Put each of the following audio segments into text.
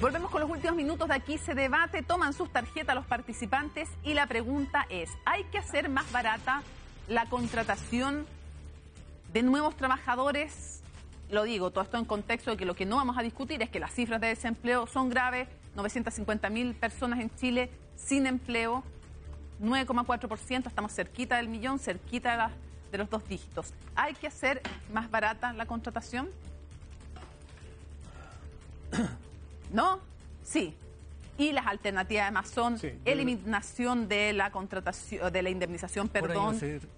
Volvemos con los últimos minutos de Aquí se debate. Toman sus tarjetas los participantes y la pregunta es, ¿hay que hacer más barata la contratación de nuevos trabajadores? Lo digo, todo esto en contexto de que lo que no vamos a discutir es que las cifras de desempleo son graves. 950.000 personas en Chile sin empleo, 9,4%, estamos cerquita del millón, cerquita de los 2 dígitos. ¿Hay que hacer más barata la contratación? ¿No? Sí. Y las alternativas además son eliminación de la contratación, de la indemnización, perdón,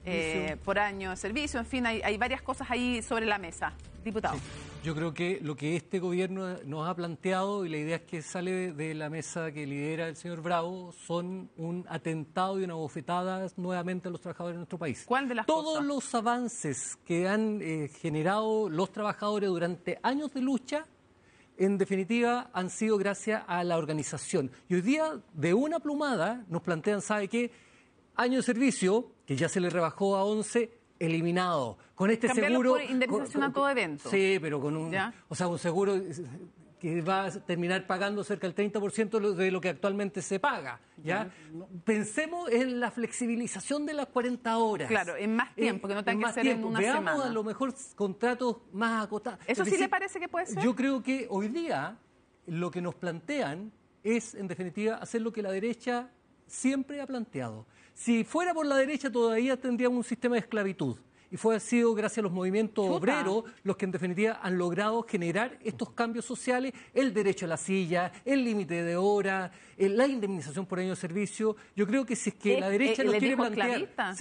por año de servicio. En fin, hay varias cosas ahí sobre la mesa. Diputado. Sí. Yo creo que lo que este gobierno nos ha planteado, y la idea es que sale de la mesa que lidera el señor Bravo, son un atentado y una bofetada nuevamente a los trabajadores de nuestro país. ¿Cuál de las Todos cosas? los avances que han generado los trabajadores durante años de lucha, en definitiva, han sido gracias a la organización. Y hoy día, de una plumada, nos plantean, ¿sabe qué? Año de servicio, que ya se le rebajó a 11, eliminado. Con este Cambiarlo seguro... por indemnización a todo evento. Sí, pero con un... ¿Ya? O sea, un seguro que va a terminar pagando cerca del 30% de lo que actualmente se paga. ¿Ya? Pensemos en la flexibilización de las 40 horas. Claro, en más tiempo, que no tenga que ser en una Veamos semana. a lo mejor contratos más acotados. ¿Eso Es sí decir, le parece que puede ser? Yo creo que hoy día lo que nos plantean es, en definitiva, hacer lo que la derecha siempre ha planteado. Si fuera por la derecha todavía tendríamos un sistema de esclavitud. Y ha sido gracias a los movimientos obreros los que en definitiva han logrado generar estos cambios sociales, el derecho a la silla, el límite de hora, la indemnización por año de servicio. Yo creo que si es que la derecha lo quiere plantear,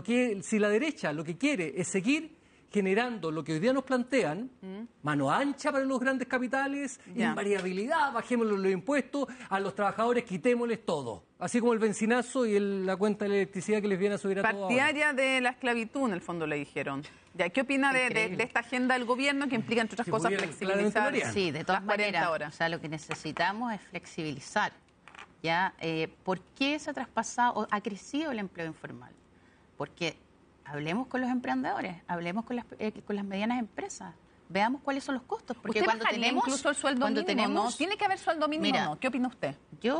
si la derecha lo que quiere es seguir generando lo que hoy día nos plantean, mano ancha para los grandes capitales, invariabilidad, bajémosle los impuestos, a los trabajadores quitémosles todo. Así como el benzinazo y la cuenta de electricidad que les viene a subir a todos. Partidaria de la esclavitud, en el fondo le dijeron. Ya, ¿qué opina de esta agenda del gobierno que implica, entre otras cosas, flexibilizar? Sí, de todas maneras. Horas. O sea, lo que necesitamos es flexibilizar. ¿Ya? ¿Por qué se ha traspasado, ha crecido el empleo informal? Porque hablemos con los emprendedores, hablemos con las medianas empresas, veamos cuáles son los costos. Porque ¿Usted cuando tenemos incluso el sueldo mínimo? ¿No? ¿Tiene que haber sueldo mínimo o no? ¿Qué opina usted? Yo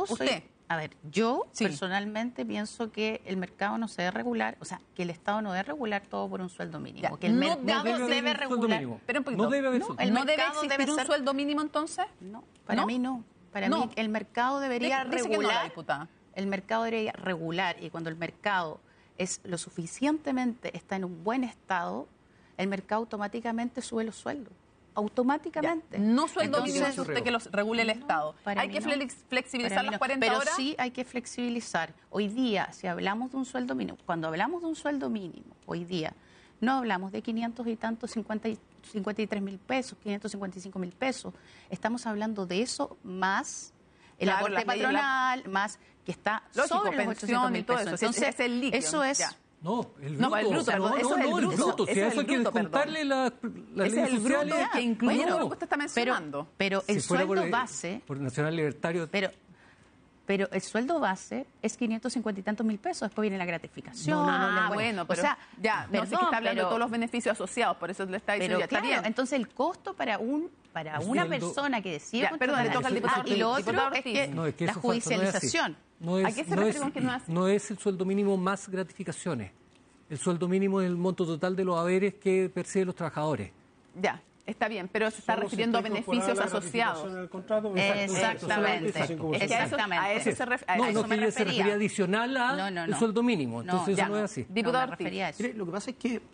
Sí. personalmente pienso que el mercado no se debe regular, o sea, que el Estado no debe regular todo por un sueldo mínimo. Ya, Que el no mercado debe regular. Pero un poquito. No debe haber ¿No? sueldo. ¿No debe existir un sueldo mínimo entonces? No, para mí no. Para mí el mercado debería Dice regular. que no, la diputada. El mercado debería regular, y cuando el mercado es lo suficientemente, está en un buen estado, el mercado automáticamente sube los sueldos. Automáticamente. Ya. No sueldo mínimo es usted que los regule el Estado. ¿Hay que flexibilizar las 40 horas? Pero sí hay que flexibilizar. Hoy día, si hablamos de un sueldo mínimo, cuando hablamos de un sueldo mínimo, hoy día, no hablamos de 500 y tantos, 53.000 pesos, 555.000 pesos. Estamos hablando de eso más el aporte patronal, más que está sobre los 800.000 pesos. Entonces, es el líquido. Eso es... Ya. No, el bruto. No, el bruto, perdón. Eso es el bruto. Si a eso hay que descontarle las leyes sociales. Que incluye lo que usted está mencionando. Pero el sueldo base... Por Nacional Libertario... Pero el sueldo base es 550 y tantos mil pesos, después viene la gratificación. Bueno, pero o sea, ya, no sé que está hablando de todos los beneficios asociados, por eso le está diciendo, pero ya está bien. Entonces el costo para una persona que decide perdón, le toca al diputado y lo otro diputado es que la judicialización. ¿A qué se refiere con que no es así? No es el sueldo mínimo más gratificaciones. El sueldo mínimo es el monto total de los haberes que perciben los trabajadores. Ya. Está bien, pero se está refiriendo a beneficios asociados. Exactamente. A eso se refiere. No, que ella se refería adicional al sueldo mínimo. Entonces eso no es así. Diputado Ortiz. Mire, lo que pasa es que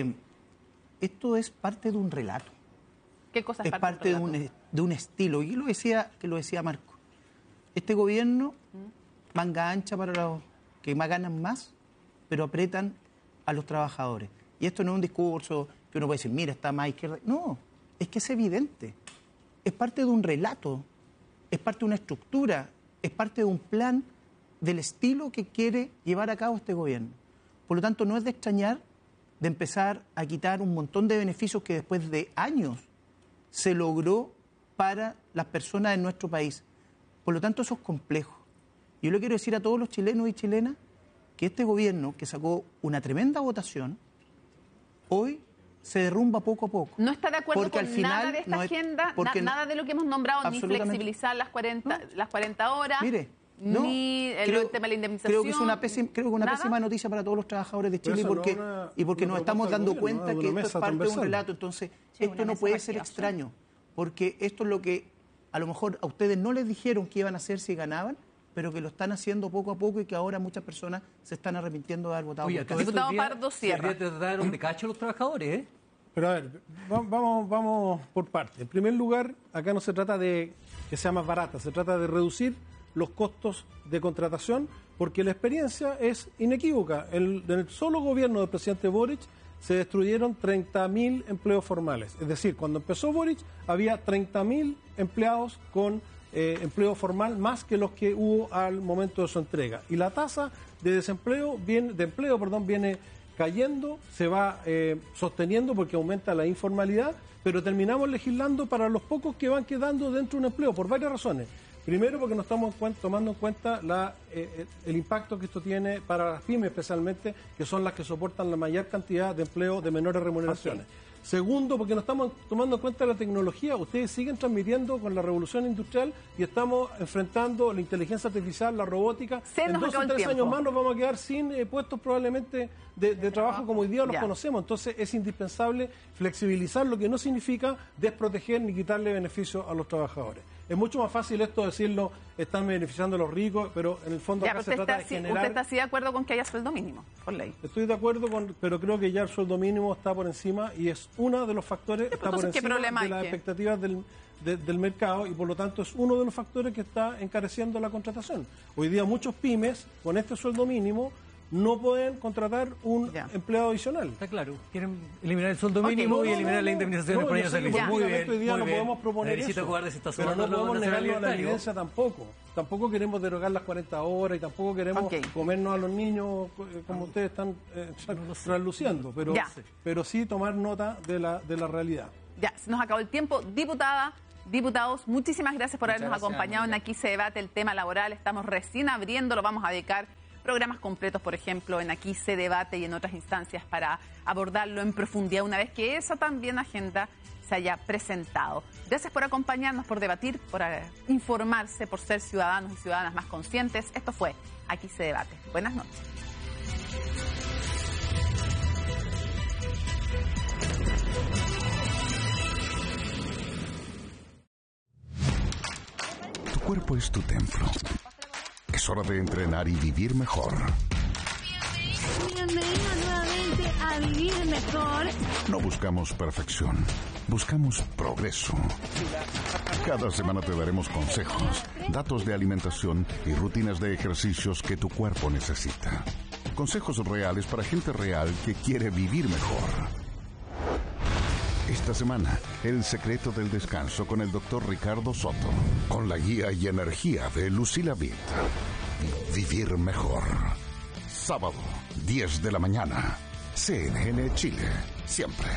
esto es parte de un relato. ¿Qué cosa es parte de un estilo. Y lo decía Marco. Este gobierno, manga ancha para los que más ganan más, pero apretan a los trabajadores. Y esto no es un discurso que uno puede decir, mira, está más izquierda. No, es que es evidente. Es parte de un relato, es parte de una estructura, es parte de un plan del estilo que quiere llevar a cabo este gobierno. Por lo tanto, no es de extrañar de empezar a quitar un montón de beneficios que después de años se logró para las personas en nuestro país. Por lo tanto, eso es complejo. Yo le quiero decir a todos los chilenos y chilenas que este gobierno, que sacó una tremenda votación, hoy se derrumba poco a poco. ¿No está de acuerdo Porque con al final nada de esta agenda? Nada de lo que hemos nombrado, ni absolutamente. flexibilizar las 40 horas, Mire, ni el tema de la indemnización. Creo que es una pésima noticia para todos los trabajadores de Chile porque nos estamos dando cuenta que esto es parte de un relato. Entonces, esto no puede ser extraño, porque esto es lo que a lo mejor a ustedes no les dijeron que iban a hacer si ganaban, pero que lo están haciendo poco a poco y que ahora muchas personas se están arrepintiendo de haber votado por esto. Diputado Pardo Sierra. Se trataron de cacho los trabajadores, ¿eh? Pero a ver, vamos por partes. En primer lugar, acá no se trata de que sea más barata, se trata de reducir los costos de contratación, porque la experiencia es inequívoca. En el solo gobierno del presidente Boric se destruyeron 30.000 empleos formales. Es decir, cuando empezó Boric había 30.000 empleados con empleo formal más que los que hubo al momento de su entrega. Y la tasa de empleo viene cayendo, se va sosteniendo porque aumenta la informalidad, pero terminamos legislando para los pocos que van quedando dentro de un empleo, por varias razones. Primero, porque no estamos tomando en cuenta el impacto que esto tiene para las pymes, especialmente, que son las que soportan la mayor cantidad de empleo de menores remuneraciones. Okay. Segundo, porque no estamos tomando en cuenta la tecnología. Ustedes siguen transmitiendo con la revolución industrial y estamos enfrentando la inteligencia artificial, la robótica. En 2 o 3 años más nos vamos a quedar sin puestos probablemente de trabajo como hoy día los conocemos. Entonces es indispensable flexibilizar, lo que no significa desproteger ni quitarle beneficio a los trabajadores. Es mucho más fácil esto decirlo, están beneficiando a los ricos, pero en el fondo acá se trata de generar... ¿Usted está así de acuerdo con que haya sueldo mínimo, por ley? Estoy de acuerdo, pero creo que ya el sueldo mínimo está por encima y es uno de los factores, está por encima de las expectativas del mercado y por lo tanto es uno de los factores que está encareciendo la contratación. Hoy día muchos pymes con este sueldo mínimo no pueden contratar un empleado adicional. Está claro. Quieren eliminar el sueldo mínimo y eliminar la indemnización por año de servicio. Muy bien. Hoy día no podemos proponer eso, pero no podemos negarlo a la evidencia tampoco. Tampoco queremos derogar las 40 horas y tampoco queremos comernos a los niños como ustedes están trasluciendo, pero sí tomar nota de la realidad. Ya, se nos acabó el tiempo. Diputados, muchísimas gracias por habernos acompañado en Aquí se debate el tema laboral. Estamos recién abriendo, lo vamos a dedicar programas completos, por ejemplo, en Aquí se debate y en otras instancias para abordarlo en profundidad una vez que esa también agenda se haya presentado. Gracias por acompañarnos, por debatir, por informarse, por ser ciudadanos y ciudadanas más conscientes. Esto fue Aquí se debate. Buenas noches. Tu cuerpo es tu templo. Es hora de entrenar y vivir mejor. Bienvenido nuevamente a Vivir Mejor. No buscamos perfección, buscamos progreso. Cada semana te daremos consejos, datos de alimentación y rutinas de ejercicios que tu cuerpo necesita. Consejos reales para gente real que quiere vivir mejor. Esta semana, el secreto del descanso con el Dr. Ricardo Soto, con la guía y energía de Lucila Vitt. Vivir mejor. Sábado, 10 de la mañana. CNN Chile, siempre.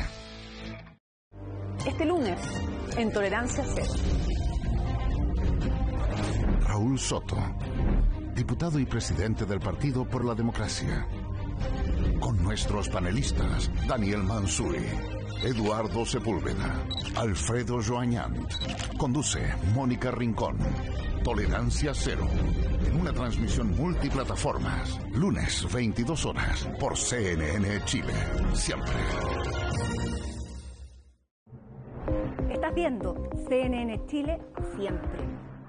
Este lunes, en Tolerancia Cero. Raúl Soto, diputado y presidente del Partido por la Democracia. Con nuestros panelistas, Daniel Manzuri, Eduardo Sepúlveda, Alfredo Joañant. Conduce Mónica Rincón. Tolerancia Cero. En una transmisión multiplataformas. Lunes, 22 horas. Por CNN Chile. Siempre. Estás viendo CNN Chile siempre.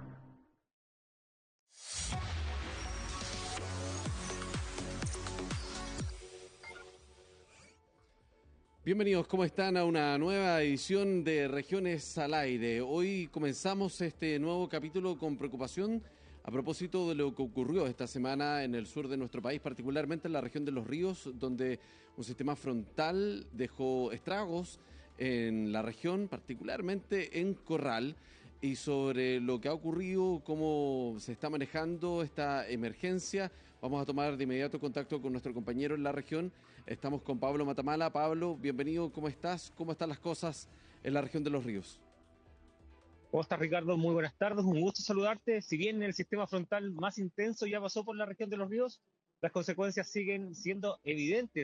Bienvenidos, ¿cómo están? A una nueva edición de Regiones al Aire. Hoy comenzamos este nuevo capítulo con preocupación a propósito de lo que ocurrió esta semana en el sur de nuestro país, particularmente en la región de Los Ríos, donde un sistema frontal dejó estragos en la región, particularmente en Corral, y sobre lo que ha ocurrido, cómo se está manejando esta emergencia. Vamos a tomar de inmediato contacto con nuestro compañero en la región. Estamos con Pablo Matamala. Pablo, bienvenido. ¿Cómo estás? ¿Cómo están las cosas en la región de Los Ríos? ¿Cómo estás, Ricardo? Muy buenas tardes. Un gusto saludarte. Si bien el sistema frontal más intenso ya pasó por la región de Los Ríos, las consecuencias siguen siendo evidentes.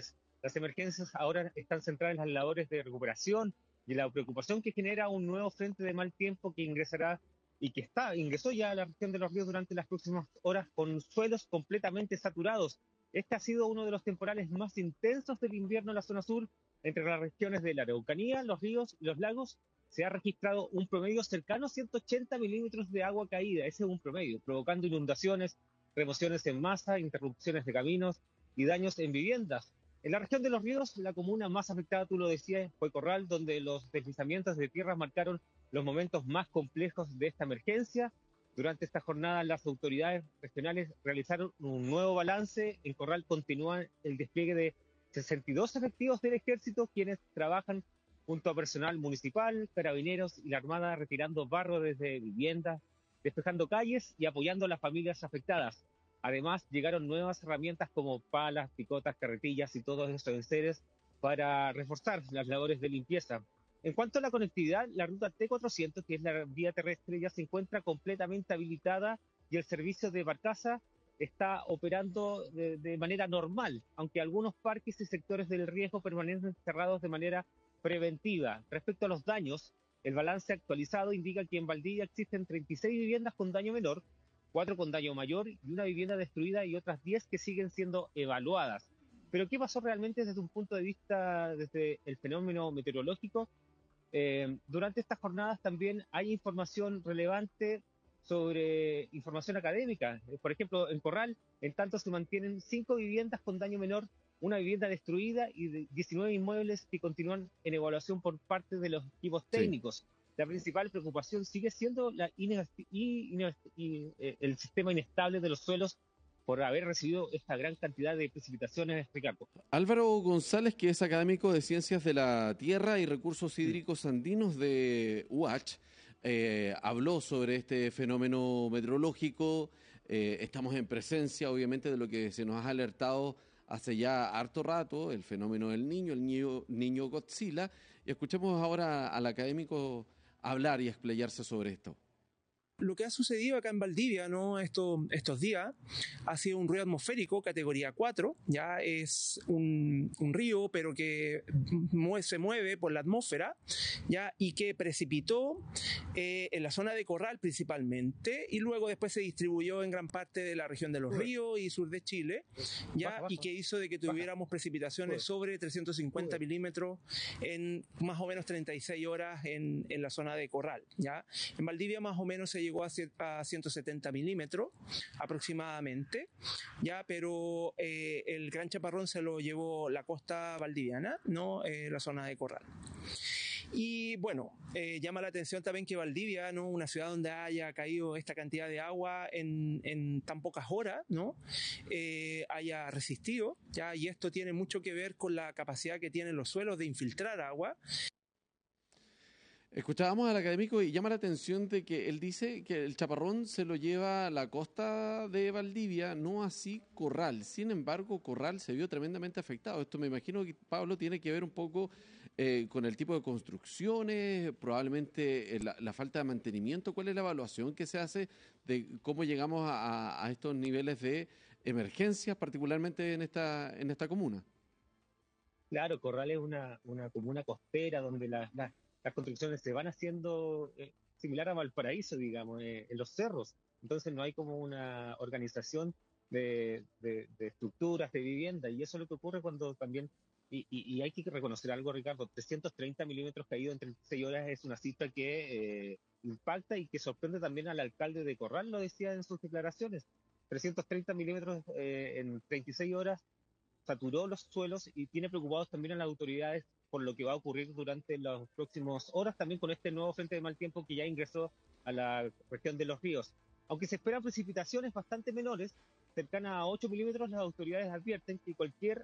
Las emergencias ahora están centradas en las labores de recuperación y en la preocupación que genera un nuevo frente de mal tiempo que ingresará y que ingresó ya a la región de los ríos durante las próximas horas con suelos completamente saturados. Este ha sido uno de los temporales más intensos del invierno en la zona sur. Entre las regiones de la Araucanía, los ríos y los lagos se ha registrado un promedio cercano a 180 milímetros de agua caída. Ese es un promedio, provocando inundaciones, remociones en masa, interrupciones de caminos y daños en viviendas. En la región de los ríos, la comuna más afectada, tú lo decías, fue Corral, donde los deslizamientos de tierra marcaron los momentos más complejos de esta emergencia. Durante esta jornada, las autoridades regionales realizaron un nuevo balance. En Corral continúa el despliegue de 62 efectivos del ejército, quienes trabajan junto a personal municipal, carabineros y la Armada, retirando barro desde viviendas, despejando calles y apoyando a las familias afectadas. Además, llegaron nuevas herramientas como palas, picotas, carretillas y todos estos enseres para reforzar las labores de limpieza. En cuanto a la conectividad, la ruta T400, que es la vía terrestre, ya se encuentra completamente habilitada y el servicio de barcaza está operando de manera normal, aunque algunos parques y sectores del riesgo permanecen cerrados de manera preventiva. Respecto a los daños, el balance actualizado indica que en Valdivia existen 36 viviendas con daño menor, 4 con daño mayor y una vivienda destruida y otras 10 que siguen siendo evaluadas. Pero ¿qué pasó realmente desde un punto de vista, desde el fenómeno meteorológico? Durante estas jornadas también hay información relevante sobre información académica. Por ejemplo, en Corral, en tanto se mantienen 5 viviendas con daño menor, una vivienda destruida y 19 inmuebles que continúan en evaluación por parte de los equipos técnicos. Sí. La principal preocupación sigue siendo el sistema inestable de los suelos por haber recibido esta gran cantidad de precipitaciones, Ricardo. Álvaro González, que es académico de Ciencias de la Tierra y Recursos Hídricos Andinos de UACH, habló sobre este fenómeno meteorológico. Estamos en presencia, obviamente, de lo que se nos ha alertado hace ya harto rato, el fenómeno del Niño, el niño Godzilla. Y escuchemos ahora al académico hablar y explayarse sobre esto. Lo que ha sucedido acá en Valdivia, ¿no? estos días ha sido un ruido atmosférico categoría 4, ya es un río pero que se mueve por la atmósfera, ya, y que precipitó en la zona de Corral principalmente y luego después se distribuyó en gran parte de la región de los ríos y sur de Chile, ya, y que hizo de que tuviéramos precipitaciones sobre 350 milímetros en más o menos 36 horas en la zona de Corral, ya. En Valdivia más o menos se llegó a 170 milímetros aproximadamente, ya, pero el gran chaparrón se lo llevó la costa valdiviana, no la zona de Corral. Y bueno, llama la atención también que Valdivia, ¿no? Una ciudad donde haya caído esta cantidad de agua en tan pocas horas, ¿no? Haya resistido, ¿ya? Y esto tiene mucho que ver con la capacidad que tienen los suelos de infiltrar agua. Escuchábamos al académico y llama la atención de que él dice que el chaparrón se lo lleva a la costa de Valdivia, no así Corral. Sin embargo, Corral se vio tremendamente afectado. Esto me imagino que, Pablo, tiene que ver un poco con el tipo de construcciones, probablemente la falta de mantenimiento. ¿Cuál es la evaluación que se hace de cómo llegamos a estos niveles de emergencias, particularmente en esta comuna? Claro, Corral es una comuna costera donde las construcciones se van haciendo similar a Valparaíso, digamos, en los cerros. Entonces no hay como una organización de estructuras, de vivienda, y eso es lo que ocurre cuando también, y hay que reconocer algo, Ricardo, 330 milímetros caídos en 36 horas es una cifra que impacta y que sorprende también al alcalde de Corral, lo decía en sus declaraciones. 330 milímetros en 36 horas saturó los suelos y tiene preocupados también a las autoridades por lo que va a ocurrir durante las próximas horas, también con este nuevo frente de mal tiempo que ya ingresó a la región de los ríos. Aunque se esperan precipitaciones bastante menores, cercanas a 8 milímetros, las autoridades advierten que cualquier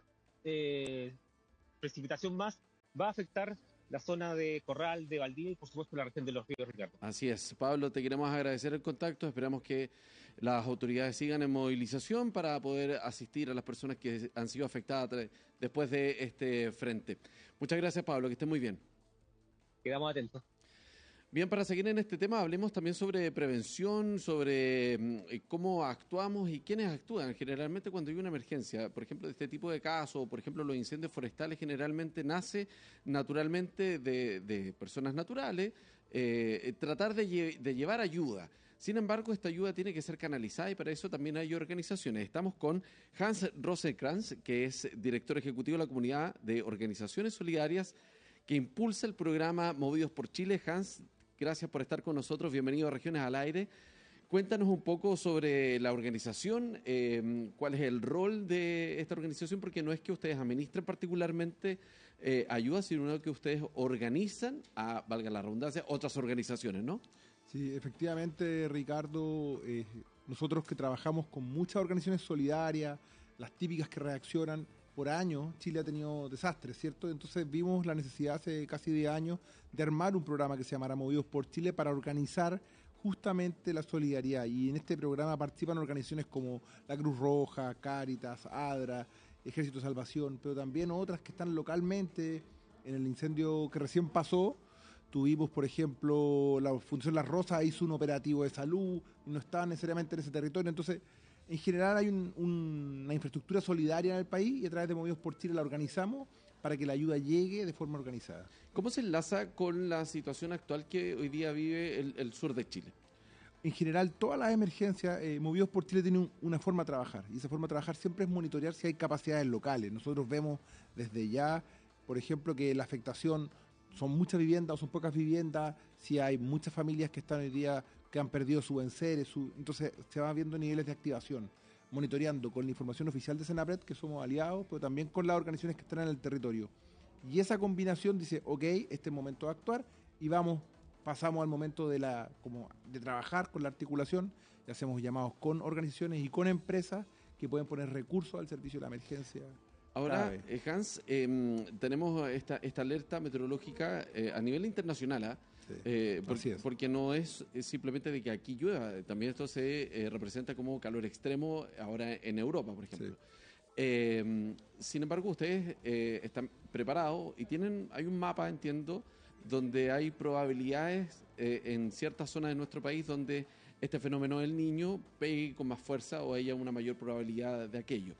precipitación más va a afectar la zona de Corral, de Valdivia y por supuesto la región de los ríos, Ricardo. Así es. Pablo, te queremos agradecer el contacto. Esperamos que las autoridades sigan en movilización para poder asistir a las personas que han sido afectadas después de este frente. Muchas gracias, Pablo, que esté muy bien. Quedamos atentos. Bien, para seguir en este tema, hablemos también sobre prevención, sobre cómo actuamos y quiénes actúan. Generalmente cuando hay una emergencia, por ejemplo, de este tipo de casos, por ejemplo, los incendios forestales generalmente nace naturalmente de personas naturales, tratar de llevar ayuda. Sin embargo, esta ayuda tiene que ser canalizada y para eso también hay organizaciones. Estamos con Hans Rosenkrantz, que es director ejecutivo de la Comunidad de Organizaciones Solidarias, que impulsa el programa Movidos por Chile. Hans, gracias por estar con nosotros. Bienvenido a Regiones al Aire. Cuéntanos un poco sobre la organización, cuál es el rol de esta organización, porque no es que ustedes administren particularmente ayuda, sino que ustedes organizan, valga la redundancia, otras organizaciones, ¿no? Sí, efectivamente, Ricardo, nosotros que trabajamos con muchas organizaciones solidarias, las típicas que reaccionan, por años Chile ha tenido desastres, ¿cierto? Entonces vimos la necesidad hace casi 10 años de armar un programa que se llamara Movidos por Chile para organizar justamente la solidaridad. Y en este programa participan organizaciones como la Cruz Roja, Cáritas, ADRA, Ejército de Salvación, pero también otras que están localmente. En el incendio que recién pasó, tuvimos, por ejemplo, la Fundación Las Rosas hizo un operativo de salud, y no estaba necesariamente en ese territorio. Entonces, en general hay una infraestructura solidaria en el país y a través de Movidos por Chile la organizamos para que la ayuda llegue de forma organizada. ¿Cómo se enlaza con la situación actual que hoy día vive el sur de Chile? En general, todas las emergencias, Movidos por Chile tiene una forma de trabajar, y esa forma de trabajar siempre es monitorear si hay capacidades locales. Nosotros vemos desde ya, por ejemplo, que la afectación son muchas viviendas o son pocas viviendas, si hay muchas familias que están hoy día que han perdido su enseres, entonces se van viendo niveles de activación, monitoreando con la información oficial de Senapred, que somos aliados, pero también con las organizaciones que están en el territorio. Y esa combinación dice, ok, este es el momento de actuar, y pasamos al momento de trabajar con la articulación, y hacemos llamados con organizaciones y con empresas que pueden poner recursos al servicio de la emergencia. Ahora, Hans, tenemos esta alerta meteorológica a nivel internacional, porque no es simplemente de que aquí llueva, también esto se representa como calor extremo ahora en Europa, por ejemplo. Sin embargo, ustedes están preparados y hay un mapa, entiendo, donde hay probabilidades en ciertas zonas de nuestro país donde este fenómeno del Niño pegue con más fuerza o haya una mayor probabilidad de aquello.